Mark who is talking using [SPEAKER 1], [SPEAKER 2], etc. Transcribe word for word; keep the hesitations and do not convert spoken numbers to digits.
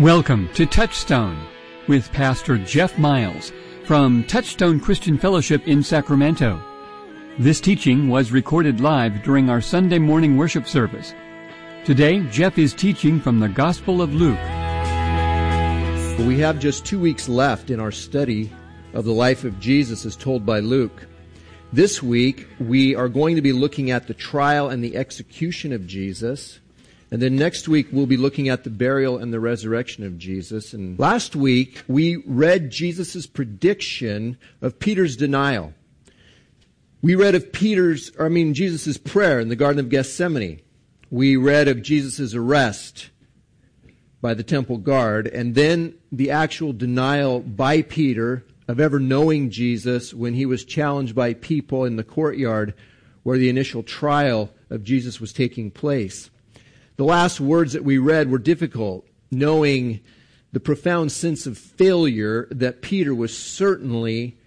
[SPEAKER 1] Welcome to Touchstone with Pastor Jeff Miles from Touchstone Christian Fellowship in Sacramento. This teaching was recorded live during our Sunday morning worship service. Today, Jeff is teaching from the Gospel of Luke.
[SPEAKER 2] We have just two weeks left in our study of the life of Jesus as told by Luke. This week, we are going to be looking at the trial and the execution of Jesus. And then next week, we'll be looking at the burial and the resurrection of Jesus. And last week, we read Jesus' prediction of Peter's denial. We read of Peter's, or I mean, Jesus' prayer in the Garden of Gethsemane. We read of Jesus' arrest by the temple guard, and then the actual denial by Peter of ever knowing Jesus when he was challenged by people in the courtyard where the initial trial of Jesus was taking place. The last words that we read were difficult, knowing the profound sense of failure that Peter was certainly